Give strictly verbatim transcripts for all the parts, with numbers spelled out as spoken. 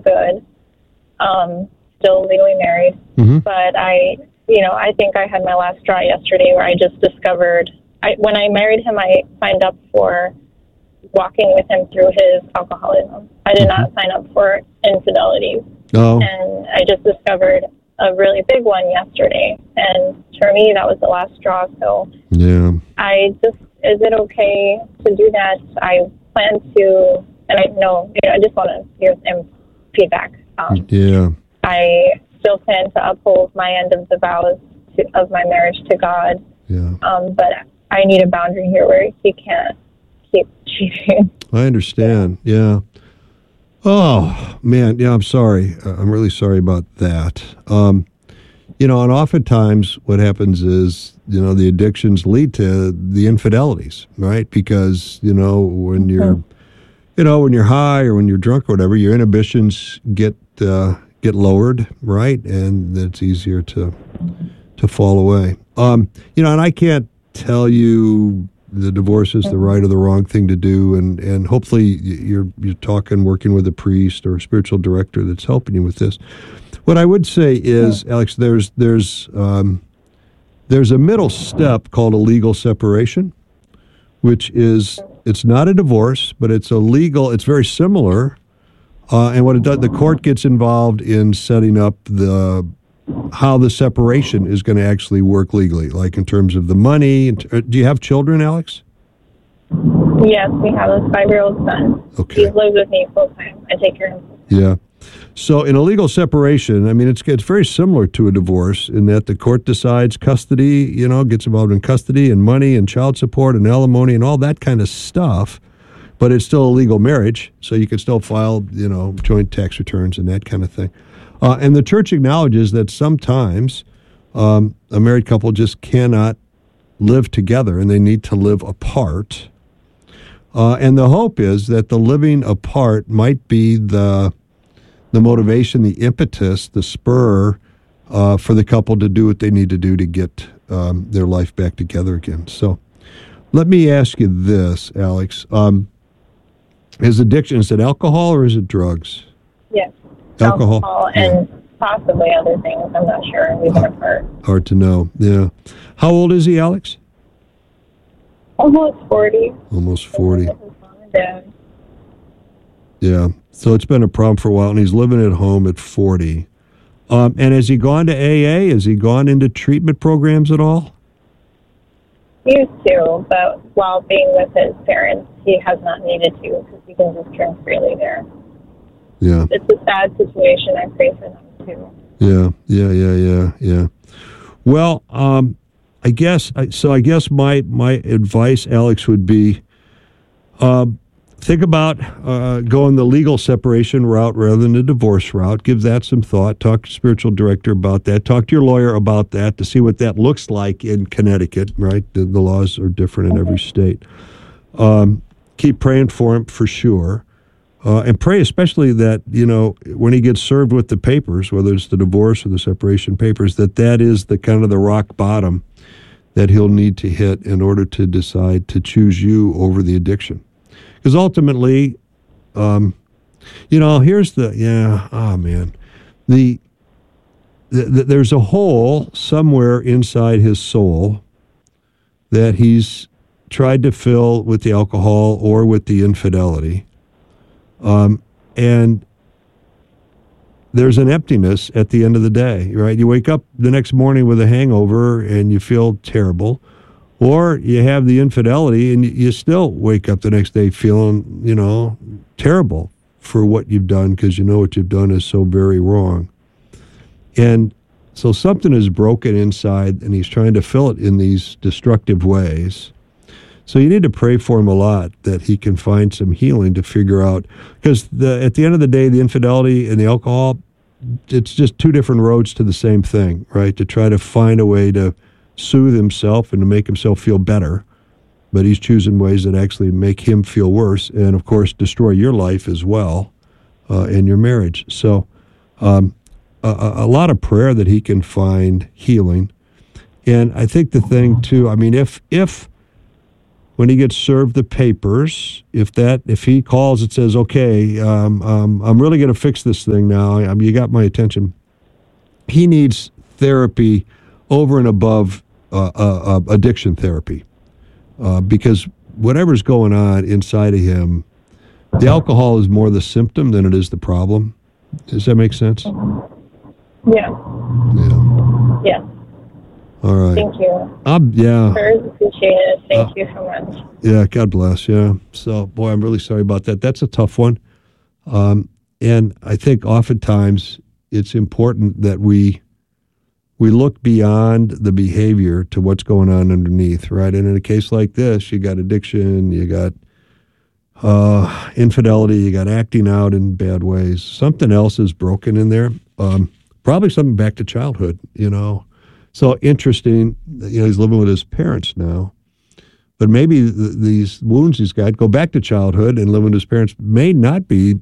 good. Um, still legally married. Mm-hmm. But I, you know, I think I had my last straw yesterday where I just discovered, I, when I married him, I signed up for walking with him through his alcoholism. I did not sign up for infidelity. Oh. And I just discovered a really big one yesterday. And for me, that was the last straw. So yeah. I just, is it okay to do that? I plan to, and I know, you know I just want to hear some feedback. Um, yeah. I still plan to uphold my end of the vows to, of my marriage to God. Yeah. Um, but I need a boundary here where he can't keep cheating. I understand. Yeah. Oh, man. Yeah, I'm sorry. Uh, I'm really sorry about that. Um, you know, and oftentimes what happens is, you know, the addictions lead to the infidelities, right? Because, you know, when you're, mm-hmm. you know, when you're high or when you're drunk or whatever, your inhibitions get uh, get lowered, right? And it's easier to to fall away. Um, you know, and I can't tell you the divorce is the right or the wrong thing to do, and, and hopefully you're you're talking, working with a priest or a spiritual director that's helping you with this. What I would say is, Alex, there's there's um, there's a middle step called a legal separation, which is it's not a divorce, but it's a legal. It's very similar, uh, and what it does, the court gets involved in setting up the how the separation is going to actually work legally, like in terms of the money. Do you have children, Alex? Yes, we have a five-year-old son. Okay. He lives with me full time. I take care of him. Yeah. So in a legal separation, I mean, it's it's very similar to a divorce in that the court decides custody, you know, gets involved in custody and money and child support and alimony and all that kind of stuff, but it's still a legal marriage, so you can still file, you know, joint tax returns and that kind of thing. Uh, and the church acknowledges that sometimes um, a married couple just cannot live together and they need to live apart. Uh, and the hope is that the living apart might be the the motivation, the impetus, the spur uh, for the couple to do what they need to do to get um, their life back together again. So let me ask you this, Alex. Um, is addiction, is it alcohol or is it drugs? Yes. Alcohol, alcohol and yeah. possibly other things. I'm not sure. We've been apart. Hard to know, yeah. How old is he, Alex? Almost forty. Almost forty. His mom and dad. Yeah. So it's been a problem for a while, and he's living at home at forty. Um, and has he gone to A A? Has he gone into treatment programs at all? He used to, but while being with his parents, he has not needed to because he can just drink freely there. Yeah. It's a sad situation. I pray for them, too. Yeah, yeah, yeah, yeah, yeah. Well, um, I guess, so I guess my, my advice, Alex, would be um, think about uh, going the legal separation route rather than the divorce route. Give that some thought. Talk to your spiritual director about that. Talk to your lawyer about that to see what that looks like in Connecticut, right? The, the laws are different in every state. Um, keep praying for him for sure. Uh, and pray especially that, you know, when he gets served with the papers, whether it's the divorce or the separation papers, that that is the kind of the rock bottom that he'll need to hit in order to decide to choose you over the addiction. Because ultimately, um, you know, here's the, yeah, oh man, the, the, the there's a hole somewhere inside his soul that he's tried to fill with the alcohol or with the infidelity. Um, and there's an emptiness at the end of the day, right? You wake up the next morning with a hangover and you feel terrible, or you have the infidelity and you still wake up the next day feeling, you know, terrible for what you've done because you know what you've done is so very wrong. And so something is broken inside and he's trying to fill it in these destructive ways. So you need to pray for him a lot that he can find some healing to figure out, because the, at the end of the day, the infidelity and the alcohol, it's just two different roads to the same thing, right? To try to find a way to soothe himself and to make himself feel better, but he's choosing ways that actually make him feel worse and, of course, destroy your life as well uh, and your marriage. So um, a, a lot of prayer that he can find healing. And I think the thing, too, I mean, if if... when he gets served the papers, if that if he calls and says, okay, um, um, I'm really going to fix this thing now, I mean, you got my attention, he needs therapy over and above uh, uh, uh, addiction therapy. Uh, because whatever's going on inside of him, the alcohol is more the symptom than it is the problem. Does that make sense? Yeah. Yeah. Yeah. All right. Thank you. Um, yeah. Very appreciated. Thank uh, you so much. Yeah, God bless. Yeah. So, boy, I'm really sorry about that. That's a tough one. Um, and I think oftentimes it's important that we we look beyond the behavior to what's going on underneath, right? And in a case like this, you got addiction, you got uh, infidelity, you got acting out in bad ways. Something else is broken in there. Um, probably something back to childhood, you know. So interesting, you know, he's living with his parents now. But maybe th- these wounds he's got go back to childhood, and living with his parents may not be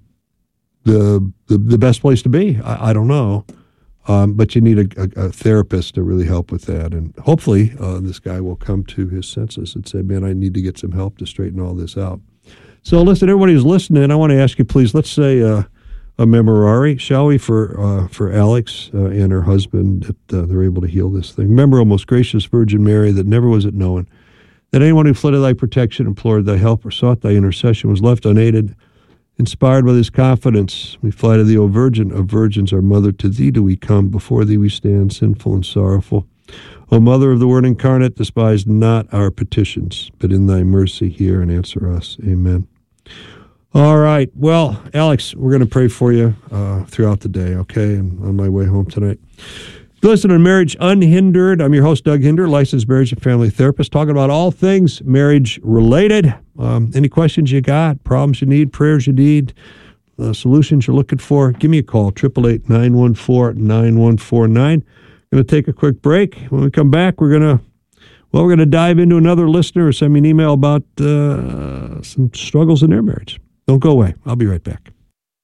the the, the best place to be. I, I don't know. Um, but you need a, a, a therapist to really help with that. And hopefully uh, this guy will come to his senses and say, man, I need to get some help to straighten all this out. So listen, everybody who's listening, I want to ask you, please, let's say uh, a memorare, shall we, for uh, for Alex uh, and her husband, that uh, they're able to heal this thing. Remember, O most gracious Virgin Mary, that never was it known that anyone who fled to thy protection, implored thy help, or sought thy intercession was left unaided. Inspired by this confidence, we fly to thee, O Virgin of Virgins, our Mother. To thee do we come, before thee we stand, sinful and sorrowful. O Mother of the Word incarnate, despise not our petitions, but in thy mercy hear and answer us. Amen. All right. Well, Alex, we're going to pray for you uh, throughout the day, okay? And on my way home tonight. Listen to Marriage Unhindered. I'm your host, Doug Hinder, licensed marriage and family therapist, talking about all things marriage-related. Um, any questions you got, problems you need, prayers you need, uh, solutions you're looking for, give me a call, eight eight eight, nine one four, nine one four nine. Going to take a quick break. When we come back, we're going to, well, we're going to dive into another listener or send me an email about uh, some struggles in their marriage. Don't go away. I'll be right back.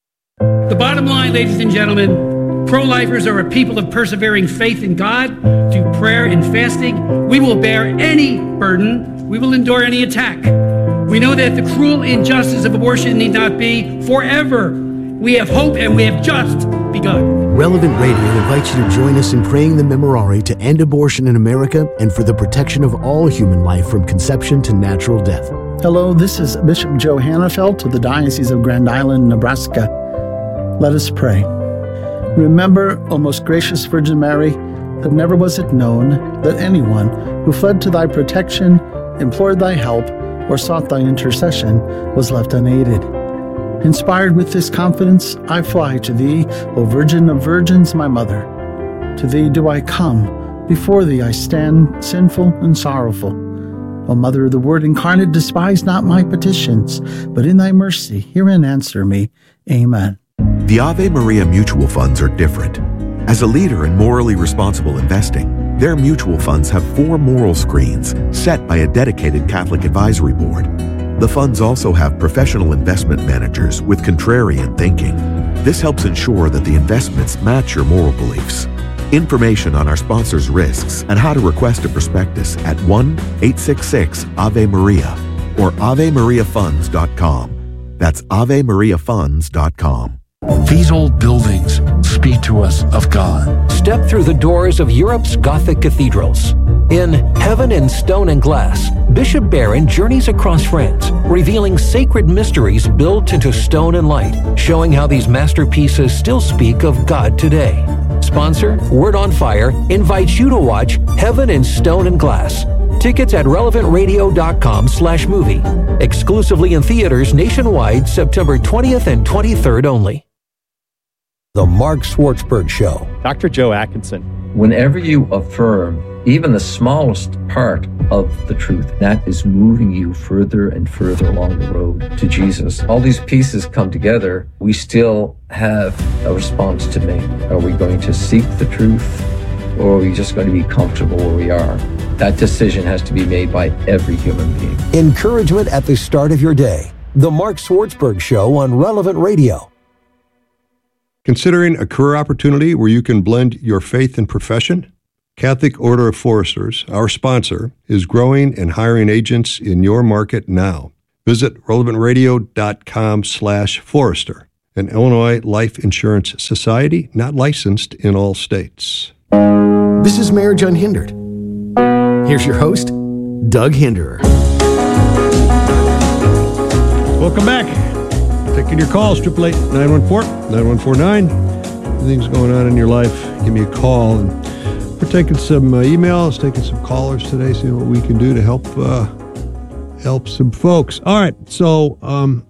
The bottom line, ladies and gentlemen, pro-lifers are a people of persevering faith in God, through prayer and fasting. We will bear any burden. We will endure any attack. We know that the cruel injustice of abortion need not be forever. We have hope, and we have just begun. Relevant Radio invites you to join us in praying the Memorare to end abortion in America and for the protection of all human life from conception to natural death. Hello, this is Bishop Joe Hannafelt of the Diocese of Grand Island, Nebraska. Let us pray. Remember, O most gracious Virgin Mary, that never was it known that anyone who fled to thy protection, implored thy help, or sought thy intercession was left unaided. Inspired with this confidence, I fly to thee, O Virgin of Virgins, my Mother. To thee do I come, before thee I stand, sinful and sorrowful. O Mother of the Word incarnate, despise not my petitions, but in thy mercy hear and answer me. Amen. The Ave Maria mutual funds are different. As a leader in morally responsible investing, their mutual funds have four moral screens set by a dedicated Catholic advisory board. The funds also have professional investment managers with contrarian thinking. This helps ensure that the investments match your moral beliefs. Information on our sponsors' risks and how to request a prospectus at one eight six six Ave Maria or ave maria funds dot com. That's ave maria funds dot com. These old buildings speak to us of God. Step through the doors of Europe's Gothic cathedrals. In Heaven in Stone and Glass, Bishop Barron journeys across France, revealing sacred mysteries built into stone and light, showing how these masterpieces still speak of God today. Sponsor, Word on Fire, invites you to watch Heaven in Stone and Glass. Tickets at relevant radio dot com slash movie. Exclusively in theaters nationwide, September twentieth and twenty-third only. The Mark Schwartzberg Show. Doctor Joe Atkinson. Whenever you affirm even the smallest part of the truth, that is moving you further and further along the road to Jesus. All these pieces come together. We still have a response to make. Are we going to seek the truth, or are we just going to be comfortable where we are? That decision has to be made by every human being. Encouragement at the start of your day. The Mark Schwartzberg Show on Relevant Radio. Considering a career opportunity where you can blend your faith and profession? Catholic Order of Foresters, our sponsor, is growing and hiring agents in your market now. Visit relevantradio.com slash forester, an Illinois Life Insurance Society not licensed in all states. This is Marriage Unhindered. Here's your host, Doug Hinderer. Welcome back. Taking your calls, eight eight eight, nine one four, nine one four nine. Anything's going on in your life, give me a call. And we're taking some uh, emails, taking some callers today, seeing what we can do to help uh, help some folks. All right, so um,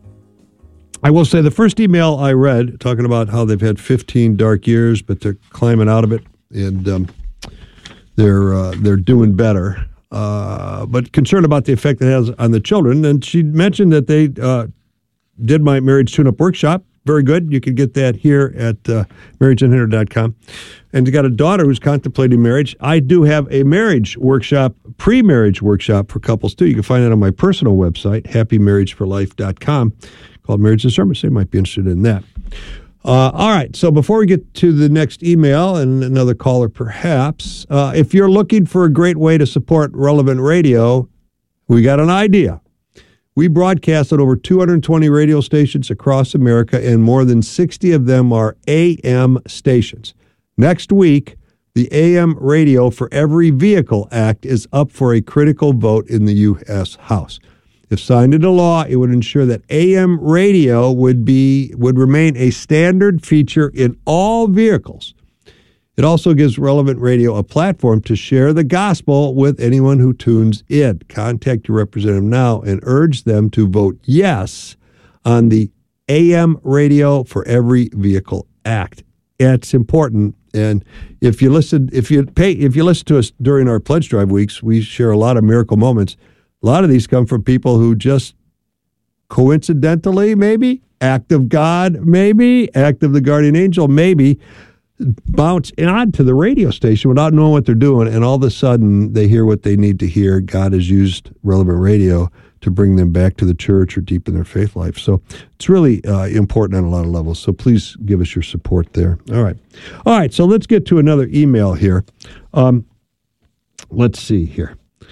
I will say the first email I read, talking about how they've had fifteen dark years, but they're climbing out of it, and um, they're uh, they're doing better. Uh, but concerned about the effect it has on the children. And she mentioned that they uh, did my marriage tune-up workshop. Very good. You can get that here at uh, marriage unhindered dot com. And you got a daughter who's contemplating marriage. I do have a marriage workshop, pre-marriage workshop for couples, too. You can find it on my personal website, happy marriage for life dot com, called Marriage Discernment. So you might be interested in that. Uh, all right, so before we get to the next email and another caller perhaps, uh, if you're looking for a great way to support Relevant Radio, we got an idea. We broadcast at over two hundred twenty radio stations across America, and more than sixty of them are A M stations. Next week, the A M Radio for Every Vehicle Act is up for a critical vote in the U S House. If signed into law, it would ensure that A M radio would be would remain a standard feature in all vehicles. It also gives Relevant Radio a platform to share the gospel with anyone who tunes in. Contact your representative now and urge them to vote yes on the A M Radio for Every Vehicle Act. It's important. And if you listen, if you pay, if you listen to us during our pledge drive weeks, we share a lot of miracle moments. A lot of these come from people who just coincidentally, maybe, act of God, maybe, act of the guardian angel, maybe, bounce on to the radio station without knowing what they're doing, and all of a sudden they hear what they need to hear. God has used Relevant Radio to bring them back to the church or deepen their faith life. So it's really uh, important on a lot of levels. So please give us your support there. All right. All right, so let's get to another email here. Um, let's see here.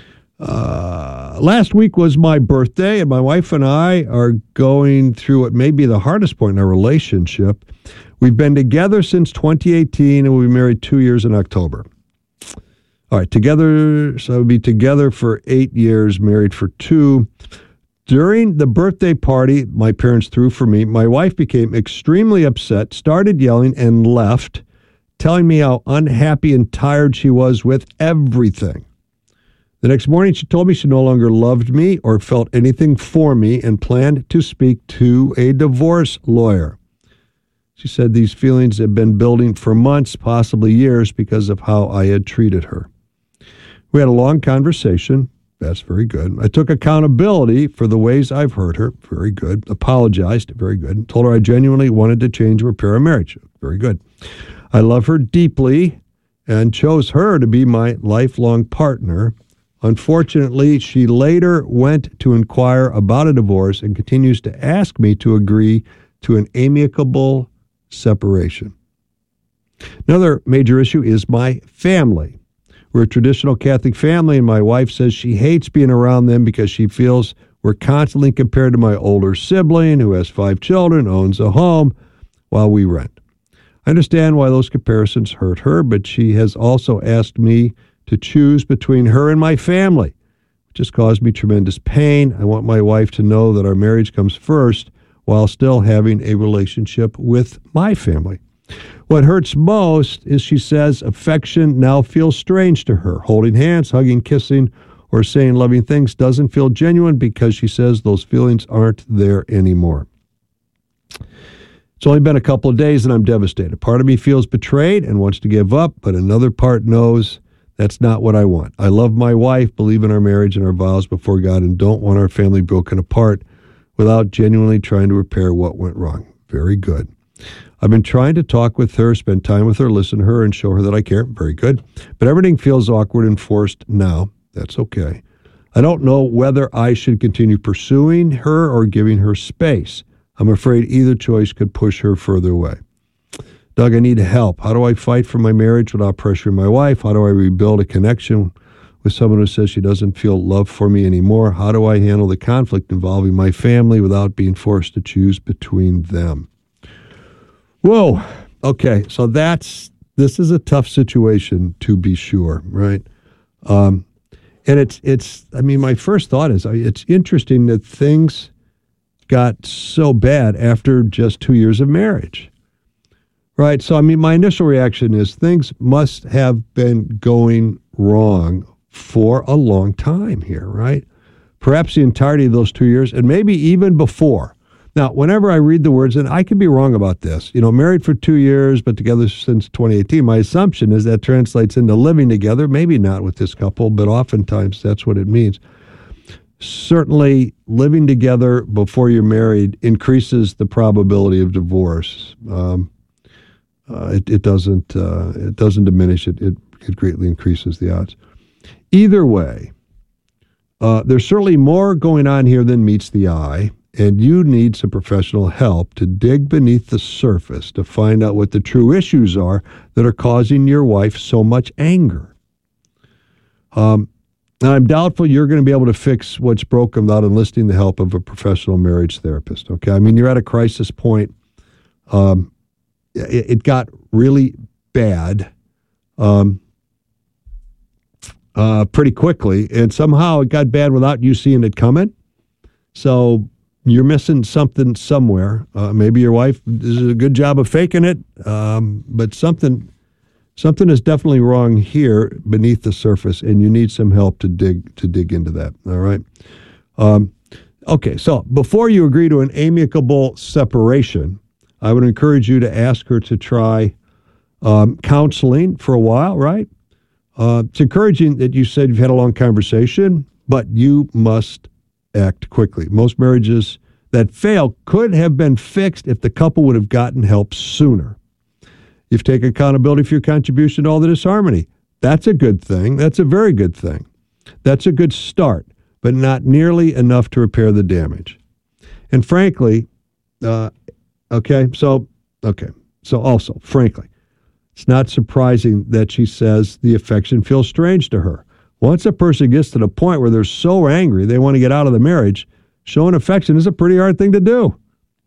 Uh, last week was my birthday, and my wife and I are going through what may be the hardest point in our relationship. We've been together since twenty eighteen, and we married two years in October. All right, together, so we'll be together for eight years, married for two. During the birthday party my parents threw for me, my wife became extremely upset, started yelling, and left, telling me how unhappy and tired she was with everything. The next morning, she told me she no longer loved me or felt anything for me and planned to speak to a divorce lawyer. She said these feelings had been building for months, possibly years, because of how I had treated her. We had a long conversation. That's very good. I took accountability for the ways I've hurt her. Very good. Apologized. Very good. Told her I genuinely wanted to change and repair our marriage. Very good. I love her deeply and chose her to be my lifelong partner. Unfortunately, she later went to inquire about a divorce and continues to ask me to agree to an amicable separation. Another major issue is my family. We're a traditional Catholic family, and my wife says she hates being around them because she feels we're constantly compared to my older sibling who has five children, owns a home, while we rent. I understand why those comparisons hurt her, but she has also asked me to choose between her and my family, which has caused me tremendous pain. I want my wife to know that our marriage comes first while still having a relationship with my family. What hurts most is, she says, affection now feels strange to her. Holding hands, hugging, kissing, or saying loving things doesn't feel genuine because she says those feelings aren't there anymore. It's only been a couple of days and I'm devastated. Part of me feels betrayed and wants to give up, but another part knows that's not what I want. I love my wife, believe in our marriage and our vows before God, and don't want our family broken apart without genuinely trying to repair what went wrong. Very good. I've been trying to talk with her, spend time with her, listen to her, and show her that I care. Very good. But everything feels awkward and forced now. That's okay. I don't know whether I should continue pursuing her or giving her space. I'm afraid either choice could push her further away. Doug, I need help. How do I fight for my marriage without pressuring my wife? How do I rebuild a connection with someone who says she doesn't feel love for me anymore? How do I handle the conflict involving my family without being forced to choose between them? Whoa. Okay, so that's, this is a tough situation to be sure, right? Um, and it's, it's, I mean, my first thought is, it's interesting that things got so bad after just two years of marriage. Right. So, I mean, my initial reaction is things must have been going wrong for a long time here, right? Perhaps the entirety of those two years and maybe even before. Now, whenever I read the words, and I could be wrong about this, you know, married for two years, but together since twenty eighteen, my assumption is that translates into living together, maybe not with this couple, but oftentimes that's what it means. Certainly, living together before you're married increases the probability of divorce. Um, Uh, it, it doesn't uh, it doesn't diminish it. it. It greatly increases the odds. Either way, uh, there's certainly more going on here than meets the eye, and you need some professional help to dig beneath the surface to find out what the true issues are that are causing your wife so much anger. Um, and I'm doubtful you're going to be able to fix what's broken without enlisting the help of a professional marriage therapist. Okay, I mean, you're at a crisis point. Um, It got really bad um, uh, pretty quickly, and somehow it got bad without you seeing it coming. So you're missing something somewhere. Uh, maybe your wife does a good job of faking it, um, but something something is definitely wrong here beneath the surface, and you need some help to dig to dig into that. All right. Um, okay. So before you agree to an amicable separation, I would encourage you to ask her to try um, counseling for a while, right? Uh, it's encouraging that you said you've had a long conversation, but you must act quickly. Most marriages that fail could have been fixed if the couple would have gotten help sooner. You've taken accountability for your contribution to all the disharmony. That's a good thing. That's a very good thing. That's a good start, but not nearly enough to repair the damage. And frankly, uh, Okay, so, okay, so also, frankly, it's not surprising that she says the affection feels strange to her. Once a person gets to the point where they're so angry they want to get out of the marriage, showing affection is a pretty hard thing to do.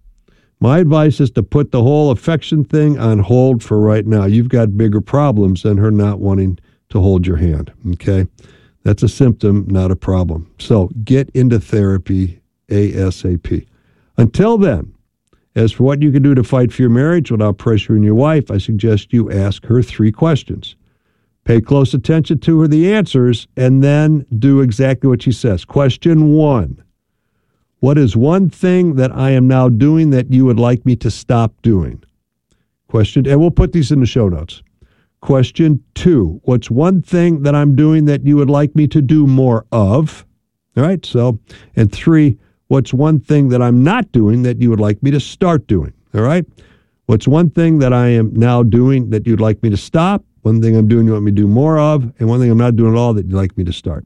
My advice is to put the whole affection thing on hold for right now. You've got bigger problems than her not wanting to hold your hand, okay? That's a symptom, not a problem. So get into therapy ASAP. Until then, as for what you can do to fight for your marriage without pressuring your wife, I suggest you ask her three questions. Pay close attention to her, the answers, and then do exactly what she says. Question one, what is one thing that I am now doing that you would like me to stop doing? Question, and we'll put these in the show notes. Question two, what's one thing that I'm doing that you would like me to do more of? All right, so, and three, what's one thing that I'm not doing that you would like me to start doing? All right? What's one thing that I am now doing that you'd like me to stop? One thing I'm doing you want me to do more of? And one thing I'm not doing at all that you'd like me to start?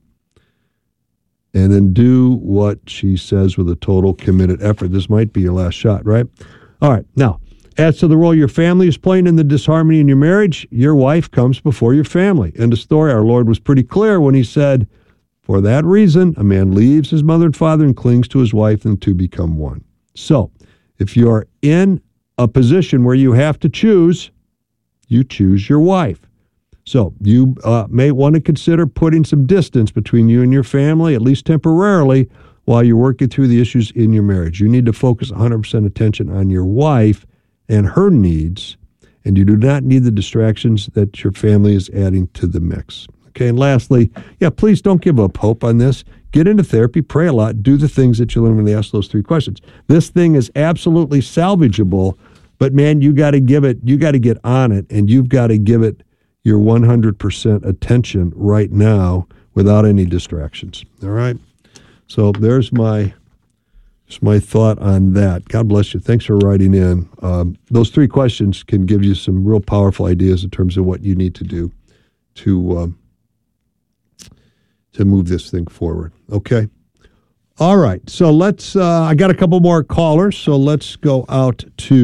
And then do what she says with a total committed effort. This might be your last shot, right? All right. Now, as to the role your family is playing in the disharmony in your marriage, your wife comes before your family. End of story. Our Lord was pretty clear when he said, for that reason, a man leaves his mother and father and clings to his wife, and the two become one. So, if you're in a position where you have to choose, you choose your wife. So, you uh, may want to consider putting some distance between you and your family, at least temporarily, while you're working through the issues in your marriage. You need to focus one hundred percent attention on your wife and her needs, and you do not need the distractions that your family is adding to the mix. Okay, and lastly, yeah, please don't give up hope on this. Get into therapy, pray a lot, do the things that you learn when they ask those three questions. This thing is absolutely salvageable, but man, you got to give it, you got to get on it, and you've got to give it your one hundred percent attention right now without any distractions. All right? So there's my, there's my thought on that. God bless you. Thanks for writing in. Um, those three questions can give you some real powerful ideas in terms of what you need to do to um, to move this thing forward. Okay? All right. So let's, uh, I got a couple more callers. So let's go out to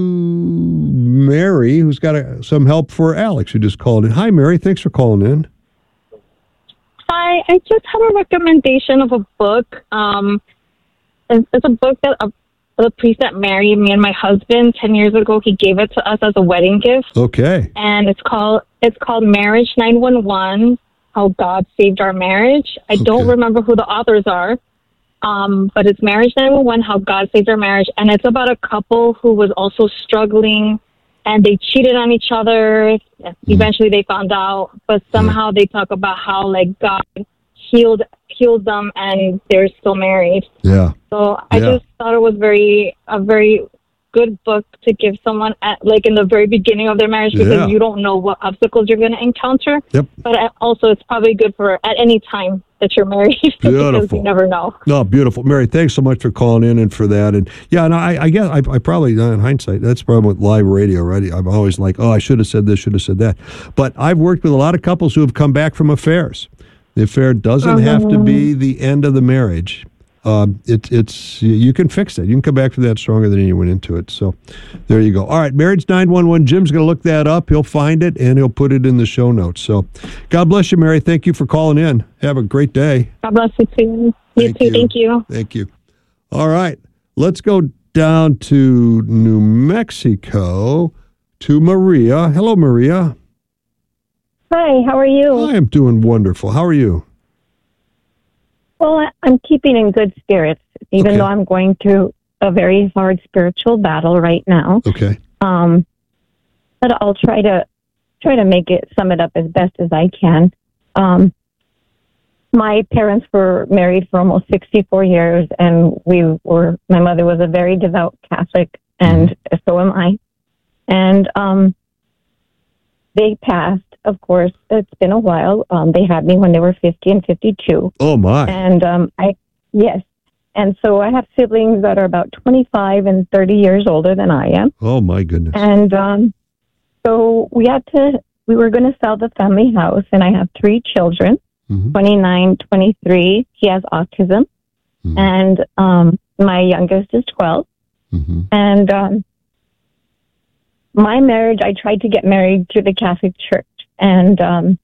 Mary, who's got a, some help for Alex, who just called in. Hi, Mary. Thanks for calling in. Hi. I just have a recommendation of a book. Um, it's, it's a book that a, the priest that married me and my husband ten years ago, he gave it to us as a wedding gift. Okay. And it's called, it's called Marriage nine one one, How God Saved Our Marriage. I Okay. don't remember who the authors are. Um, but it's Marriage nine one one, How God Saved Our Marriage. And it's about a couple who was also struggling and they cheated on each other. Eventually they found out, but somehow they talk about how like God healed, healed them and they're still married. Yeah. So I Yeah. just thought it was very, a very good book to give someone at like in the very beginning of their marriage because Yeah. you don't know what obstacles you're going to encounter. Yep. But I- also it's probably good for at any time that you're married because Beautiful. you never know. No, beautiful. Mary, thanks so much for calling in and for that. And yeah, and I, I guess I, I probably, in hindsight, that's the problem with live radio, right? I'm always like, oh, I should have said this, should have said that. But I've worked with a lot of couples who have come back from affairs. The affair doesn't have to be the end of the marriage. Um, it, it's you can fix it. You can come back from that stronger than you went into it. So there you go. All right, Marriage nine one one. Jim's going to look that up. He'll find it, and he'll put it in the show notes. So God bless you, Mary. Thank you for calling in. Have a great day. God bless you too. You Thank too. you. Thank you. Thank you. All right, let's go down to New Mexico to Maria. Hello, Maria. Hi, how are you? I am doing wonderful. How are you? Well, I- I'm keeping in good spirits, even Okay. though I'm going through a very hard spiritual battle right now. Okay. Um, but I'll try to try to make it sum it up as best as I can. Um, my parents were married for almost sixty-four years, and we were. My mother was a very devout Catholic, and so am I. And um, they passed. Of course, it's been a while. Um, they had me when they were fifty and fifty-two. Oh, my. And um, I, yes. And so I have siblings that are about twenty-five and thirty years older than I am. Oh, my goodness. And um, so we had to, we were going to sell the family house, and I have three children, Mhm. twenty-nine, twenty-three. He has autism. Mhm. And um, my youngest is twelve. Mhm. And um, my marriage, I tried to get married through the Catholic Church. And um,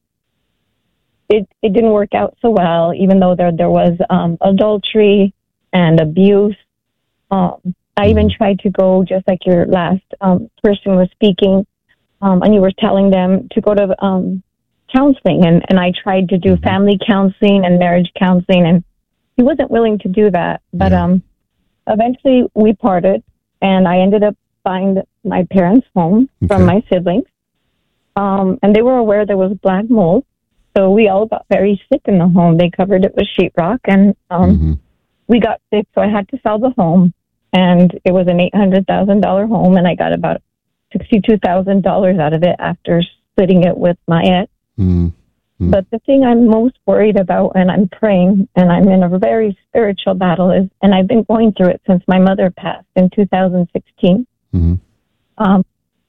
it it didn't work out so well, even though there there was um, adultery and abuse. Um, I even tried to go, just like your last um, person was speaking, um, and you were telling them to go to um, counseling. And, and I tried to do family counseling and marriage counseling, and he wasn't willing to do that. But Yeah. um, eventually we parted, and I ended up buying my parents' home from Okay. my siblings. Um, and they were aware there was black mold. So we all got very sick in the home. They covered it with sheetrock, and um, Mhm. we got sick. So I had to sell the home. And it was an eight hundred thousand dollars home, and I got about sixty-two thousand dollars out of it after splitting it with my ex. Mhm. Mm. But the thing I'm most worried about, and I'm praying, and I'm in a very spiritual battle, is, and I've been going through it since my mother passed in two thousand sixteen, Mhm. um,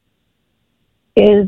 is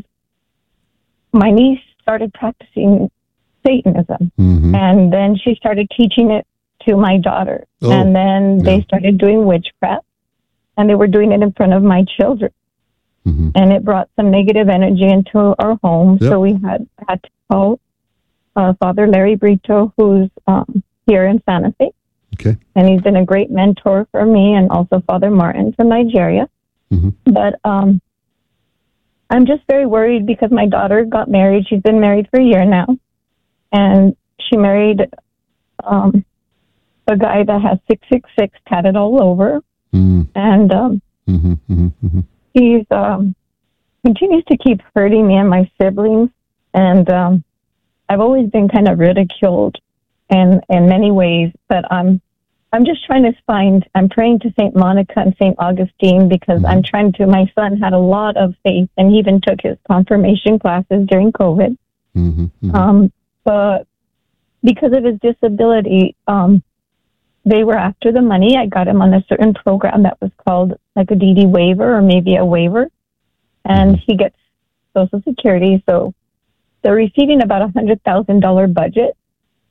my niece started practicing Satanism, Mhm. and then she started teaching it to my daughter, Oh, and then yeah. they started doing witchcraft, and they were doing it in front of my children, Mhm. and it brought some negative energy into our home. Yep. So we had had to call uh, Father Larry Brito, who's um, here in Santa Fe, Okay. and he's been a great mentor for me, and also Father Martin from Nigeria. Mhm. But um, I'm just very worried because my daughter got married. She's been married for a year now, and she married um, a guy that has six six six tatted all over, Mhm. and um, Mhm. Mhm. Mhm. he's um, continues to keep hurting me and my siblings, and um, I've always been kind of ridiculed in in many ways. But I'm I'm just trying to find. I'm praying to Saint Monica and Saint Augustine because Mhm. I'm trying to. My son had a lot of faith, and he even took his confirmation classes during COVID. Mhm. Mhm. Um, but because of his disability, um, they were after the money. I got him on a certain program that was called like a D D waiver or maybe a waiver, and he gets Social Security. So they're receiving about a hundred thousand dollar budget,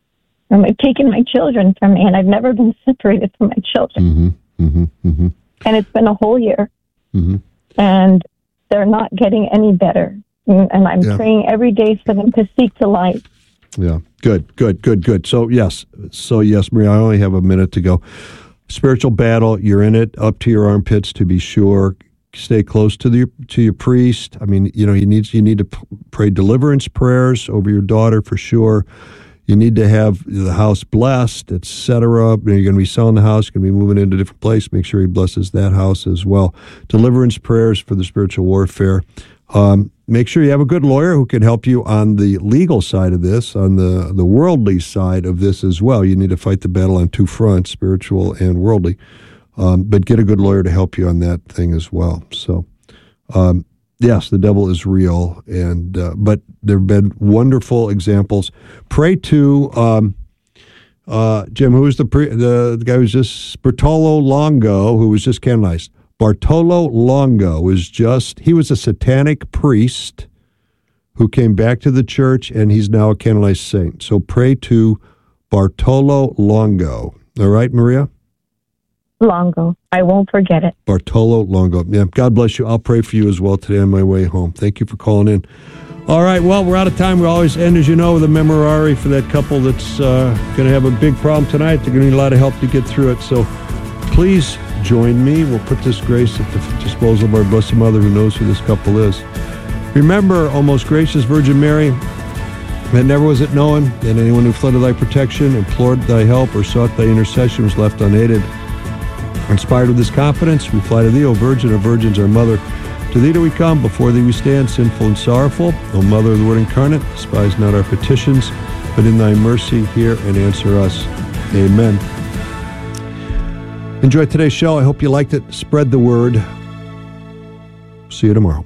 Um, I've taken my children from me, and I've never been separated from my children. Mm-hmm, mm-hmm, mm-hmm. And it's been a whole year. Mm-hmm. And they're not getting any better. And I'm yeah. praying every day for them to seek the light. Yeah, good, good, good, good. So, yes, so yes, Maria, I only have a minute to go. Spiritual battle, you're in it up to your armpits, to be sure. Stay close to the to your priest. I mean, you know, you need you need to pray deliverance prayers over your daughter for sure. You need to have the house blessed, et cetera. You're going to be selling the house, going to be moving into a different place. Make sure he blesses that house as well. Deliverance prayers for the spiritual warfare. Um, make sure you have a good lawyer who can help you on the legal side of this, on the, the worldly side of this as well. You need to fight the battle on two fronts, spiritual and worldly. Um, but get a good lawyer to help you on that thing as well. So, um, yes, the devil is real, and uh, but there have been wonderful examples. Pray to um, uh, Jim, who was the, pre- the the guy who was just Bartolo Longo, who was just canonized. Bartolo Longo was just he was a satanic priest who came back to the church, and he's now a canonized saint. So pray to Bartolo Longo. All right, Maria? Longo. I won't forget it. Bartolo Longo. Yeah, God bless you. I'll pray for you as well today on my way home. Thank you for calling in. All right, well, we're out of time. We always end, as you know, with a memorare for that couple that's uh, going to have a big problem tonight. They're going to need a lot of help to get through it. So please join me. We'll put this grace at the disposal of our Blessed Mother, who knows who this couple is. Remember, O most gracious Virgin Mary, that never was it known that anyone who fled to thy protection, implored thy help, or sought thy intercession was left unaided. Inspired with this confidence, we fly to thee, O Virgin of Virgins, our Mother. To thee do we come, before thee we stand, sinful and sorrowful. O Mother of the Word incarnate, despise not our petitions, but in thy mercy hear and answer us. Amen. Enjoy today's show. I hope you liked it. Spread the word. See you tomorrow.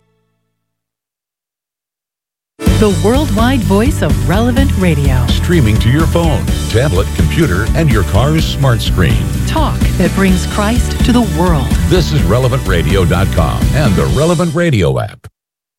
The worldwide voice of Relevant Radio. Streaming to your phone, tablet, computer, and your car's smart screen. Talk that brings Christ to the world. This is relevant radio dot com and the Relevant Radio app.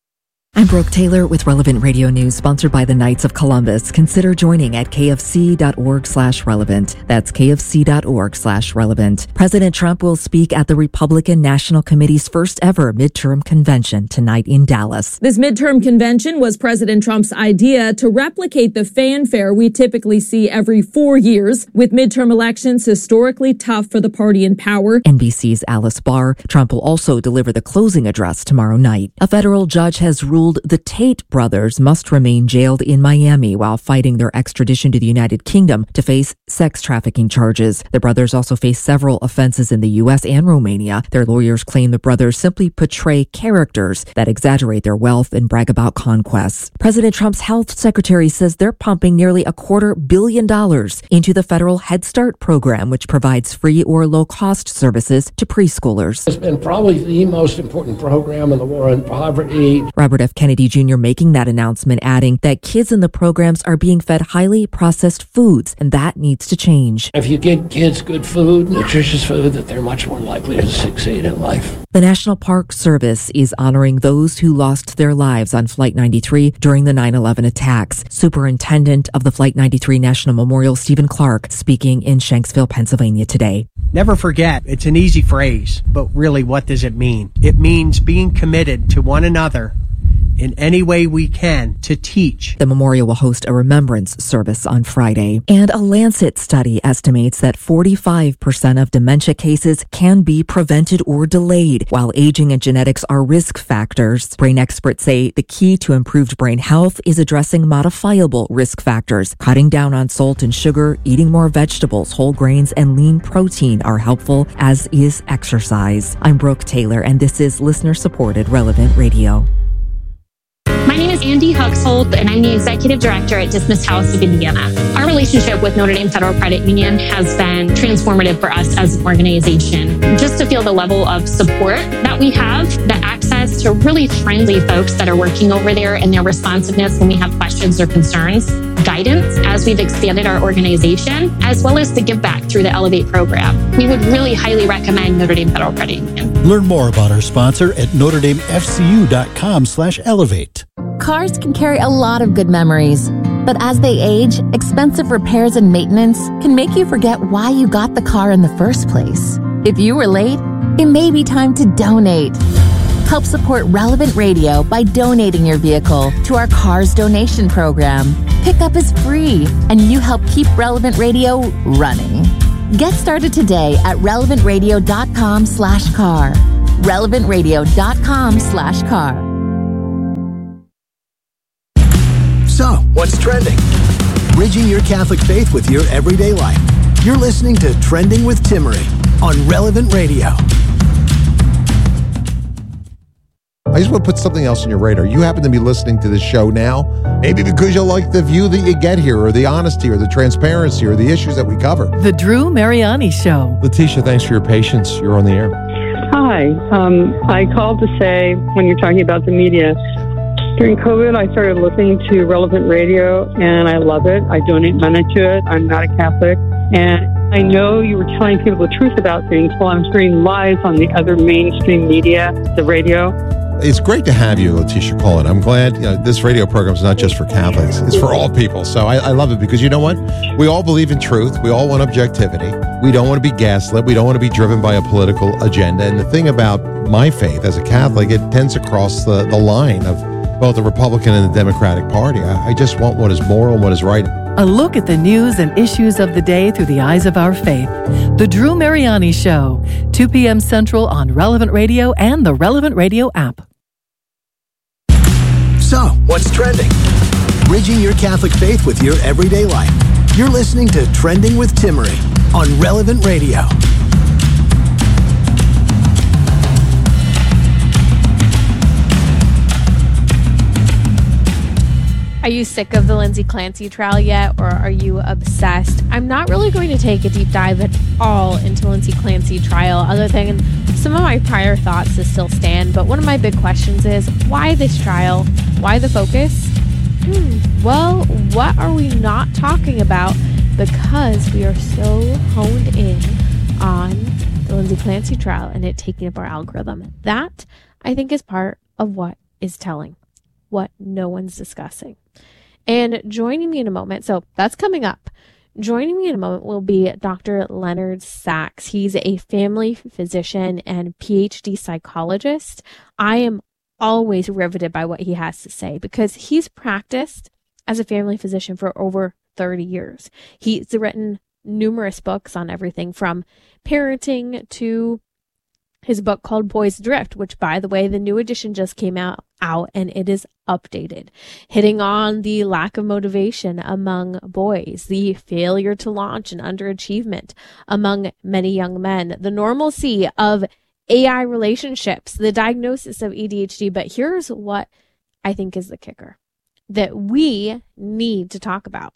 I'm Brooke Taylor with Relevant Radio News, sponsored by the Knights of Columbus. Consider joining at kfc.org slash relevant. That's kfc.org slash relevant. President Trump will speak at the Republican National Committee's first ever midterm convention tonight in Dallas. This midterm convention was President Trump's idea to replicate the fanfare we typically see every four years, with midterm elections historically tough for the party in power. N B C's Alice Barr. Trump will also deliver the closing address tomorrow night. A federal judge has ruled the Tate brothers must remain jailed in Miami while fighting their extradition to the United Kingdom to face sex trafficking charges. The brothers also face several offenses in the U S and Romania. Their lawyers claim the brothers simply portray characters that exaggerate their wealth and brag about conquests. President Trump's health secretary says they're pumping nearly a quarter billion dollars into the federal Head Start program, which provides free or low-cost services to preschoolers. It's been probably the most important program in the war on poverty. Robert F. Kennedy Junior making that announcement, adding that kids in the programs are being fed highly processed foods, and that needs to change. If you give kids good food, nutritious food, that they're much more likely to succeed in life. The National Park Service is honoring those who lost their lives on Flight ninety-three during the nine eleven attacks. Superintendent of the Flight ninety-three National Memorial, Stephen Clark, speaking in Shanksville, Pennsylvania today. Never forget, it's an easy phrase, but really what does it mean? It means being committed to one another in any way we can to teach. The memorial will host a remembrance service on Friday. And a Lancet study estimates that forty-five percent of dementia cases can be prevented or delayed. While aging and genetics are risk factors, brain experts say the key to improved brain health is addressing modifiable risk factors. Cutting down on salt and sugar, eating more vegetables, whole grains, and lean protein are helpful, as is exercise. I'm Brooke Taylor, and this is listener-supported Relevant Radio. My name is Andy Huxhold, and I'm the Executive Director at Dismissed House of Indiana. Our relationship with Notre Dame Federal Credit Union has been transformative for us as an organization. Just to feel the level of support that we have, the access to really friendly folks that are working over there, and their responsiveness when we have questions or concerns, guidance as we've expanded our organization, as well as the give back through the Elevate program. We would really highly recommend Notre Dame Federal Credit Union. Learn more about our sponsor at notre dame f c u dot com slash elevate. Cars can carry a lot of good memories, But as they age, expensive repairs and maintenance can make you forget why you got the car in the first place. If you were late, it may be time to donate. Help support Relevant Radio by donating your vehicle to our Cars Donation Program. Pickup is free, and you help keep Relevant Radio running. Get started today at relevantradio.com slash car. relevantradio.com slash car. So, what's trending? Bridging your Catholic faith with your everyday life. You're listening to Trending with Timmerie on Relevant Radio. I just want to put something else on your radar. You happen to be listening to this show now, maybe because you like the view that you get here, or the honesty, or the transparency, or the issues that we cover. The Drew Mariani Show. Letitia, thanks for your patience. You're on the air. Hi. Um, I called to say, when you're talking about the media, during COVID, I started listening to Relevant Radio, and I love it. I donate money to it. I'm not a Catholic. And I know you were telling people the truth about things while I'm hearing lies on the other mainstream media, the radio. It's great to have you, Letitia, calling. I'm glad you know, this radio program is not just for Catholics. It's for all people. So I, I love it because you know what? We all believe in truth. We all want objectivity. We don't want to be gaslit. We don't want to be driven by a political agenda. And the thing about my faith as a Catholic, it tends to cross the, the line of both the Republican and the Democratic Party. I, I just want what is moral and what is right. A look at the news and issues of the day through the eyes of our faith. The Drew Mariani Show, two p.m. Central on Relevant Radio and the Relevant Radio app. So, what's trending? Bridging your Catholic faith with your everyday life. You're listening to Trending with Timmerie on Relevant Radio. Are you sick of the Lindsay Clancy trial yet, or are you obsessed? I'm not really going to take a deep dive at all into Lindsay Clancy trial, other than some of my prior thoughts that still stand. But one of my big questions is, why this trial? Why the focus? Hmm. Well, what are we not talking about because we are so honed in on the Lindsay Clancy trial and it taking up our algorithm? That, I think, is part of what is telling, what no one's discussing. And joining me in a moment, so that's coming up. Joining me in a moment will be Doctor Leonard Sax. He's a family physician and P H D psychologist. I am always riveted by what he has to say because he's practiced as a family physician for over thirty years. He's written numerous books on everything from parenting to his book called Boys Adrift, which, by the way, the new edition just came out, out and it is updated, hitting on the lack of motivation among boys, the failure to launch and underachievement among many young men, the normalcy of A I relationships, the diagnosis of A D H D. But here's what I think is the kicker that we need to talk about.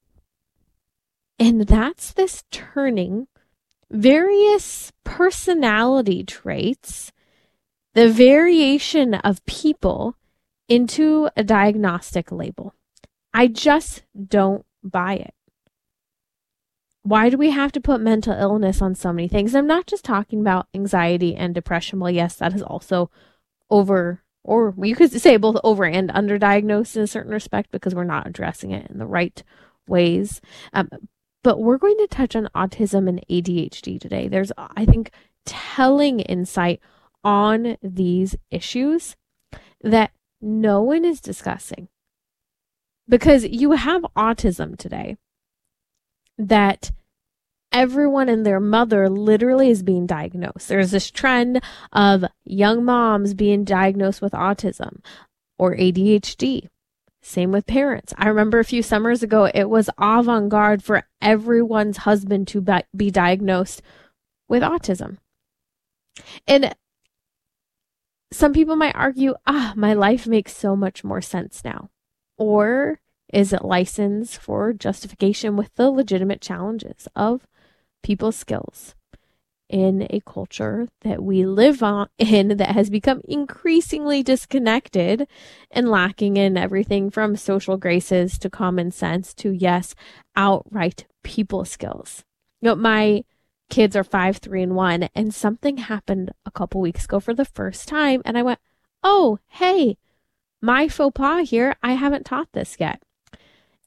And that's this turning various personality traits, the variation of people, into a diagnostic label. I just don't buy it. Why do we have to put mental illness on so many things? I'm not just talking about anxiety and depression. Well, yes, that is also over, or you could say both over and underdiagnosed in a certain respect because we're not addressing it in the right ways. Um, But we're going to touch on autism and A D H D today. There's, I think, telling insight on these issues that no one is discussing. Because you have autism today that everyone and their mother literally is being diagnosed. There's this trend of young moms being diagnosed with autism or A D H D. Same with parents. I remember a few summers ago, it was avant-garde for everyone's husband to be diagnosed with autism. And some people might argue, ah, my life makes so much more sense now. Or is it license for justification with the legitimate challenges of people's skills in a culture that we live on in that has become increasingly disconnected and lacking in everything from social graces to common sense to, yes, outright people skills. You know, my kids are five, three, and one, and something happened a couple weeks ago for the first time, and I went, oh, hey, my faux pas here, I haven't taught this yet.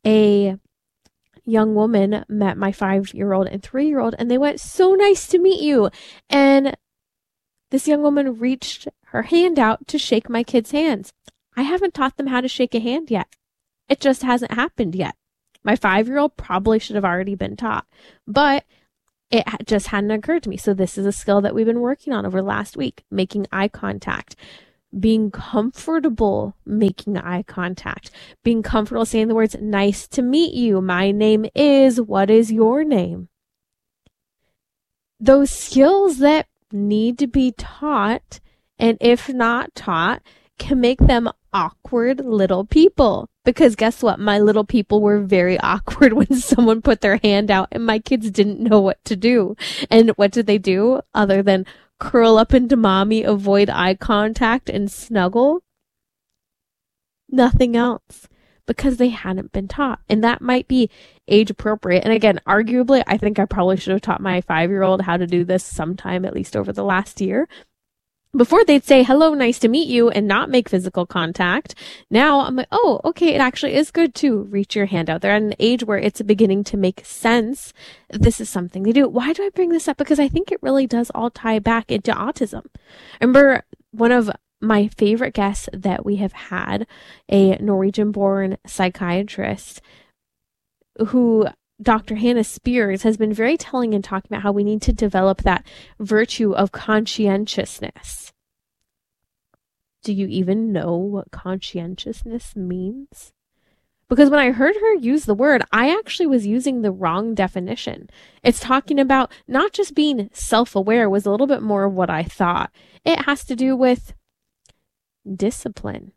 a young woman met my five-year-old and three-year-old, and they went, "So nice to meet you." And this young woman reached her hand out to shake my kids' hands. I haven't taught them how to shake a hand yet. It just hasn't happened yet. My five-year-old probably should have already been taught, but it just hadn't occurred to me. So this is a skill that we've been working on over the last week, making eye contact, being comfortable making eye contact, being comfortable saying the words, "Nice to meet you. My name is," "What is your name?" Those skills that need to be taught, and if not taught, can make them awkward little people. Because guess what? My little people were very awkward when someone put their hand out and my kids didn't know what to do. And what did they do other than curl up into mommy, avoid eye contact, and snuggle? Nothing else, because they hadn't been taught. And that might be age appropriate. And again, arguably, I think I probably should have taught my five-year-old how to do this sometime, at least over the last year, before they'd say, "Hello, nice to meet you," and not make physical contact. Now I'm like, oh, okay, it actually is good to reach your hand out. They're at an age where it's beginning to make sense. This is something they do. Why do I bring this up? Because I think it really does all tie back into autism. Remember, one of my favorite guests that we have had, a Norwegian-born psychiatrist who, Doctor Hannah Spears, has been very telling in talking about how we need to develop that virtue of conscientiousness. Do you even know what conscientiousness means? Because when I heard her use the word, I actually was using the wrong definition. It's talking about not just being self-aware, was a little bit more of what I thought. It has to do with discipline,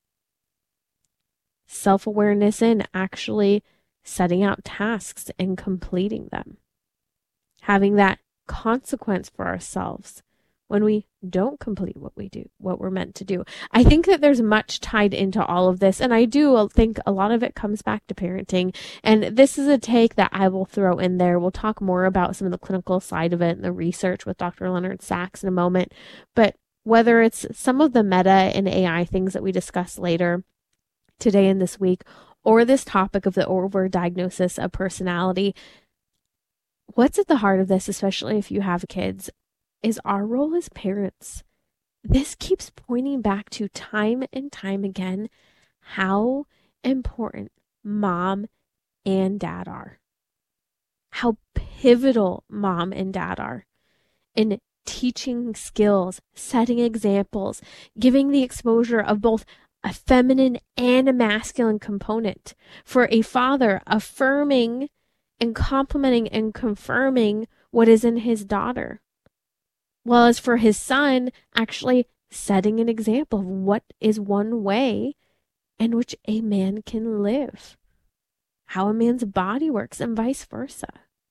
self-awareness in actually setting out tasks and completing them, having that consequence for ourselves when we don't complete what we do, what we're meant to do. I think that there's much tied into all of this, and I do think a lot of it comes back to parenting. And this is a take that I will throw in there. We'll talk more about some of the clinical side of it and the research with Doctor Leonard Sachs in a moment. But whether it's some of the meta and A I things that we discuss later today and this week, or this topic of the overdiagnosis of personality, what's at the heart of this, especially if you have kids, is our role as parents. This keeps pointing back to time and time again how important mom and dad are. How pivotal mom and dad are in teaching skills, setting examples, giving the exposure of both a feminine and a masculine component. For a father, affirming and complimenting and confirming what is in his daughter. Well, as for his son, actually setting an example of what is one way in which a man can live, how a man's body works, and vice versa.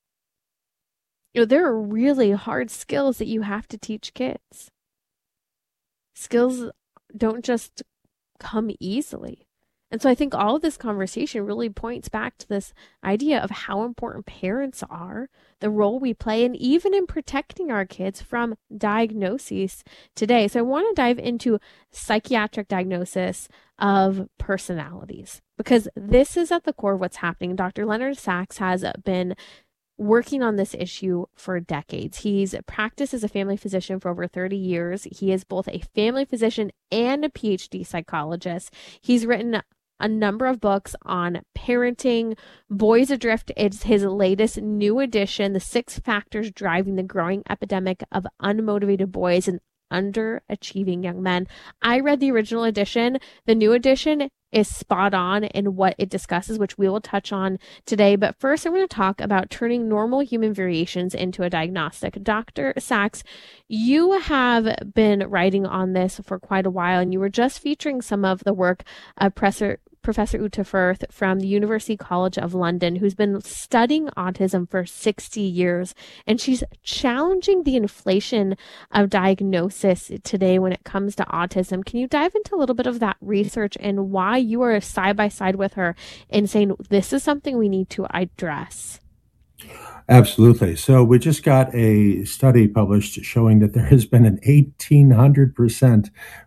You know, there are really hard skills that you have to teach kids. Skills don't just come easily. And so I think all of this conversation really points back to this idea of how important parents are, the role we play, and even in protecting our kids from diagnoses today. So I want to dive into psychiatric diagnosis of personalities, because this is at the core of what's happening. Doctor Leonard Sachs has been working on this issue for decades. He's practiced as a family physician for over thirty years. He is both a family physician and a P H D psychologist. He's written a number of books on parenting. Boys Adrift is his latest new edition, The Six Factors Driving the Growing Epidemic of Unmotivated Boys and Underachieving Young Men. I read the original edition. The new edition is spot on in what it discusses, which we will touch on today. But first, I'm going to talk about turning normal human variations into a diagnostic. Doctor Sachs, you have been writing on this for quite a while, and you were just featuring some of the work of Professor Professor Ute Firth from the University College of London, who's been studying autism for sixty years. And she's challenging the inflation of diagnosis today when it comes to autism. Can you dive into a little bit of that research and why you are side by side with her in saying this is something we need to address? Absolutely. So we just got a study published showing that there has been an eighteen hundred percent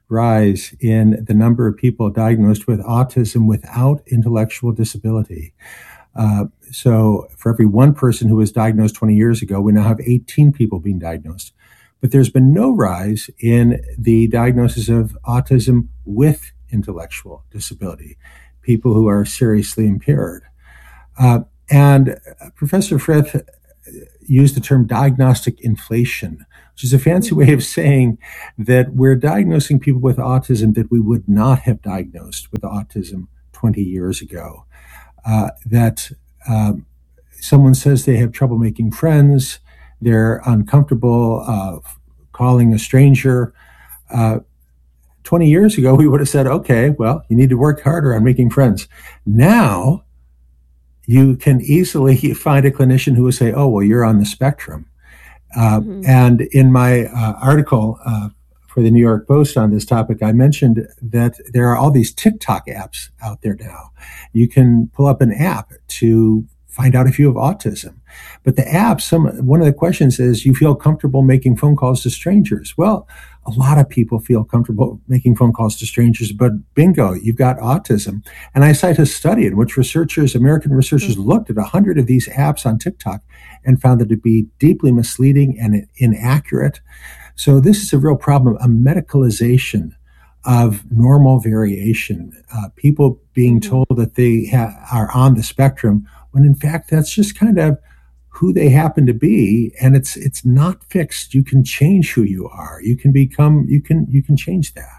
rise in the number of people diagnosed with autism without intellectual disability. Uh, so for every one person who was diagnosed twenty years ago, we now have eighteen people being diagnosed. But there's been no rise in the diagnosis of autism with intellectual disability, people who are seriously impaired. Uh, and Professor Frith used the term diagnostic inflation, which is a fancy way of saying that we're diagnosing people with autism that we would not have diagnosed with autism twenty years ago. Uh, that um, someone says they have trouble making friends, they're uncomfortable uh, calling a stranger. Uh, twenty years ago, we would have said, okay, well, you need to work harder on making friends. Now, you can easily find a clinician who will say, oh, well, you're on the spectrum. Uh, mm-hmm. And in my uh, article uh, for the New York Post on this topic, I mentioned that there are all these TikTok apps out there now. You can pull up an app to find out if you have autism. But the app, some one of the questions is, you feel comfortable making phone calls to strangers? Well, a lot of people feel comfortable making phone calls to strangers, but bingo, you've got autism. And I cite a study in which researchers, American researchers, mm-hmm. looked at one hundred of these apps on TikTok and found them to be deeply misleading and inaccurate. So this is a real problem, a medicalization of normal variation, uh, people being mm-hmm. told that they ha- are on the spectrum, when in fact that's just kind of who they happen to be, and it's it's not fixed. You can change who you are. You can become. You can you can change that.